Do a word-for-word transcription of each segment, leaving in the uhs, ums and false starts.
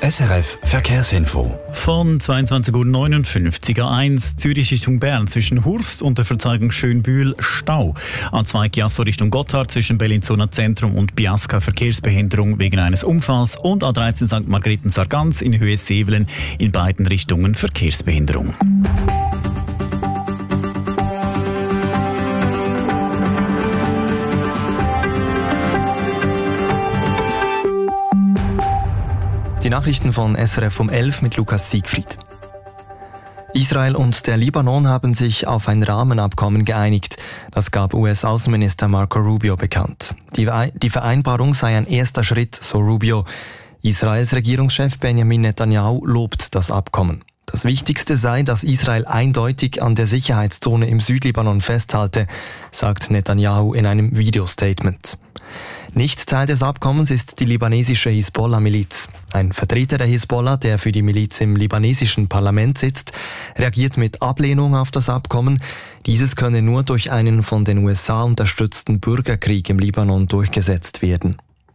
S R F Verkehrsinfo. Von zweiundzwanzig Uhr neunundfünfzig A eins Zürich Richtung Bern zwischen Hurst und der Verzeigung Schönbühl Stau. A zwei Chiasso Richtung Gotthard zwischen Bellinzona Zentrum und Biasca Verkehrsbehinderung wegen eines Unfalls und A dreizehn Sankt Margrethen-Sargans in Höhe Sevelen in beiden Richtungen Verkehrsbehinderung. Die Nachrichten von S R F um elf mit Lukas Siegfried. Israel und der Libanon haben sich auf ein Rahmenabkommen geeinigt. Das gab U S-Außenminister Marco Rubio bekannt. Die, die Vereinbarung sei ein erster Schritt, so Rubio. Israels Regierungschef Benjamin Netanyahu lobt das Abkommen. Das Wichtigste sei, dass Israel eindeutig an der Sicherheitszone im Südlibanon festhalte, sagt Netanyahu in einem Videostatement. Nicht Teil des Abkommens ist die libanesische Hisbollah-Miliz. Ein Vertreter der Hisbollah, der für die Miliz im libanesischen Parlament sitzt, reagiert mit Ablehnung auf das Abkommen. Dieses könne nur durch einen von den U S A unterstützten Bürgerkrieg im Libanon durchgesetzt werden.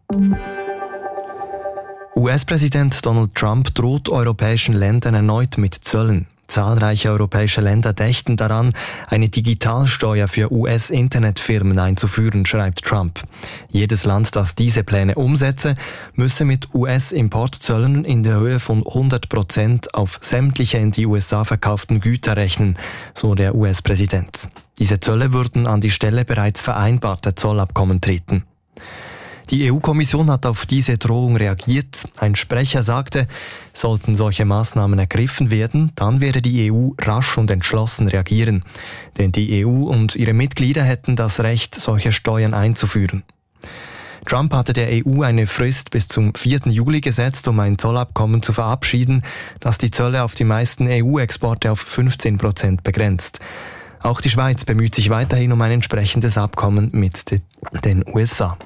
U S-Präsident Donald Trump droht europäischen Ländern erneut mit Zöllen. Zahlreiche europäische Länder dächten daran, eine Digitalsteuer für U S-Internetfirmen einzuführen, schreibt Trump. Jedes Land, das diese Pläne umsetze, müsse mit U S-Importzöllen in der Höhe von hundert Prozent auf sämtliche in die U S A verkauften Güter rechnen, so der U S-Präsident. Diese Zölle würden an die Stelle bereits vereinbarter Zollabkommen treten. Die E U-Kommission hat auf diese Drohung reagiert. Ein Sprecher sagte, sollten solche Maßnahmen ergriffen werden, dann werde die E U rasch und entschlossen reagieren. Denn die E U und ihre Mitglieder hätten das Recht, solche Steuern einzuführen. Trump hatte der E U eine Frist bis zum vierten Juli gesetzt, um ein Zollabkommen zu verabschieden, das die Zölle auf die meisten E U-Exporte auf fünfzehn Prozent begrenzt. Auch die Schweiz bemüht sich weiterhin um ein entsprechendes Abkommen mit den U S A.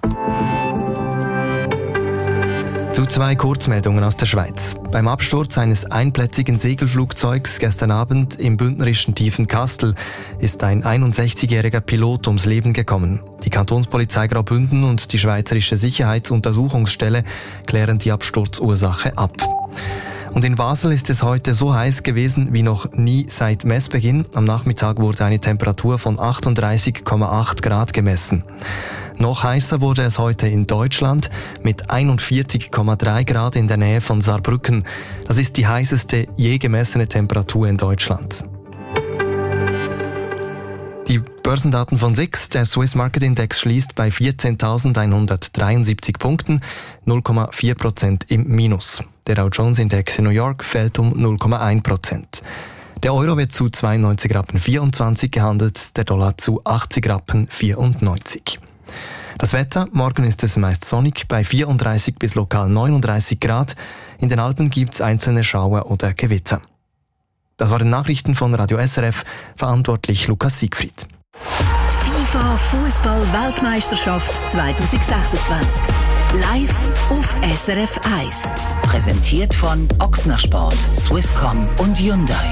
Zu zwei Kurzmeldungen aus der Schweiz. Beim Absturz eines einplätzigen Segelflugzeugs gestern Abend im bündnerischen Tiefenkastel ist ein einundsechzigjähriger Pilot ums Leben gekommen. Die Kantonspolizei Graubünden und die Schweizerische Sicherheitsuntersuchungsstelle klären die Absturzursache ab. Und in Basel ist es heute so heiß gewesen wie noch nie seit Messbeginn. Am Nachmittag wurde eine Temperatur von achtunddreißig Komma acht Grad gemessen. Noch heißer wurde es heute in Deutschland mit einundvierzig Komma drei Grad in der Nähe von Saarbrücken. Das ist die heißeste je gemessene Temperatur in Deutschland. Die Börsendaten von S I X, der Swiss Market Index, schließt bei vierzehntausendeinhundertdreiundsiebzig Punkten, null Komma vier Prozent im Minus. Der Dow Jones Index in New York fällt um null Komma eins Prozent. Der Euro wird zu zweiundneunzig Rappen vierundzwanzig gehandelt, der Dollar zu achtzig Rappen vierundneunzig. Das Wetter, morgen ist es meist sonnig bei vierunddreißig bis lokal neununddreißig Grad. In den Alpen gibt es einzelne Schauer oder Gewitter. Das waren Nachrichten von Radio S R F, verantwortlich Lukas Siegfried. FIFA Fußball-Weltmeisterschaft zwanzig sechsundzwanzig. Live auf S R F eins. Präsentiert von Ochsner Sport, Swisscom und Hyundai.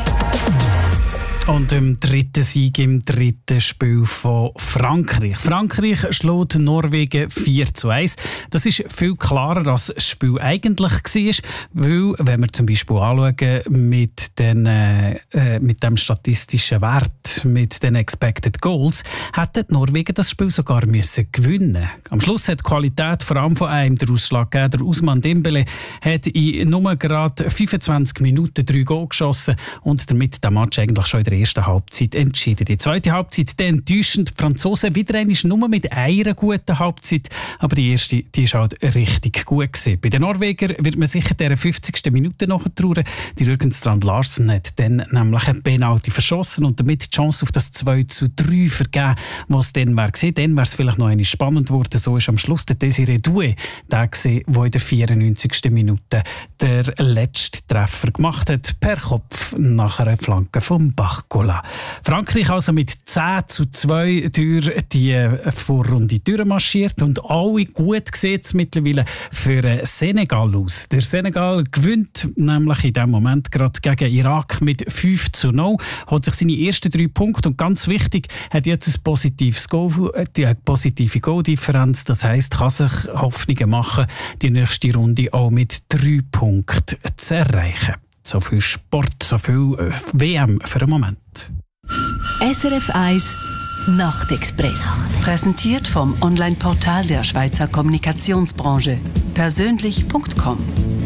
Und im dritten Sieg im dritten Spiel von Frankreich. Frankreich schlägt Norwegen vier zu eins. Das ist viel klarer, als das Spiel eigentlich war. Weil, wenn wir zum Beispiel anschauen, mit, den, äh, mit dem statistischen Wert, mit den Expected Goals, hätte Norwegen das Spiel sogar müssen gewinnen. Am Schluss hat die Qualität vor allem von einem der Ausschlag gegeben. Der Ousmane Dembélé hat in nur gerade fünfundzwanzig Minuten drei Goal geschossen und damit den Match eigentlich schon in der ersten Halbzeit entschieden. Die zweite Halbzeit dann enttäuschend. Die Franzosen wieder einmal nur mit einer guten Halbzeit, aber die erste, die ist halt richtig gut gewesen. Bei den Norwegern wird man sicher der fünfzigsten Minute nachtrauen. Die Jürgen Strand Larsen hat dann nämlich einen Penalty verschossen und damit die Chance auf das zwei zu drei vergeben, was dann wäre gewesen. Dann wäre es vielleicht noch einmal spannend geworden. So ist am Schluss der Desiré Doué der gewesen, der in der vierundneunzigsten Minute der letzte Treffer gemacht hat, per Kopf nach einer Flanke vom Bachgola. Frankreich also mit zehn zu zwei durch die Vorrunde durchmarschiert und alle gut sieht es mittlerweile für Senegal aus. Der Senegal gewinnt nämlich in diesem Moment gerade gegen Irak mit fünf zu null, hat sich seine ersten drei Punkte und ganz wichtig, hat jetzt ein positives Goal, die positive Goaldifferenz, das heisst, kann sich Hoffnungen machen, die nächste Runde auch mit drei Punkten Höhepunkt zu erreichen. So viel Sport, so viel W M für den Moment. S R F eins Nachtexpress. Präsentiert vom Online-Portal der Schweizer Kommunikationsbranche. persönlich punkt com.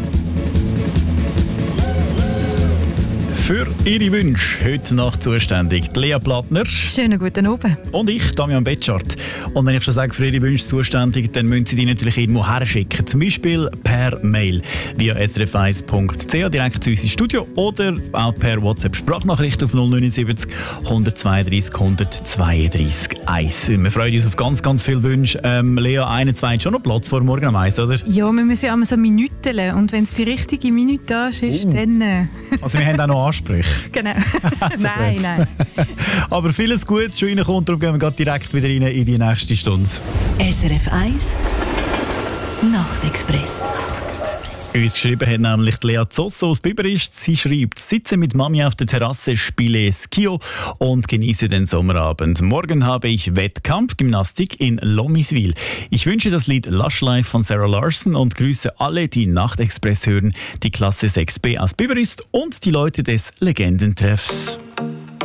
Für Ihre Wünsche heute Nacht zuständig die Lea Plattner. Schönen guten Abend. Und ich, Damian Betschart. Und wenn ich schon sage, für Ihre Wünsche zuständig, dann müssen Sie die natürlich irgendwo herschicken. Zum Beispiel per Mail via s r f eins punkt c h direkt zu uns ins Studio oder auch per WhatsApp-Sprachnachricht auf null neun sieben null eins zwei drei null eins zwei drei eins. Wir freuen uns auf ganz, ganz viele Wünsche. Ähm, Lea, einen, zwei, schon noch Platz vor morgen am eins, oder? Ja, wir müssen ja immer so Minuten. Und wenn es die richtige Minute ist, uh. dann... Äh. Also wir haben auch noch Ansprüche. Genau. nein, nein. Aber vieles gut schon reinkommt, darum gehen wir direkt wieder rein in die nächste Stunde. S R F eins Nachtexpress. Uns geschrieben hat nämlich Lea Zosso aus Biberist. Sie schreibt, sitze mit Mami auf der Terrasse, spiele Skio und genieße den Sommerabend. Morgen habe ich Wettkampf Gymnastik in Lomiswil. Ich wünsche das Lied Lush Life von Sarah Larson und grüße alle, die Nachtexpress hören, die Klasse sechs b aus Biberist und die Leute des Legendentreffs.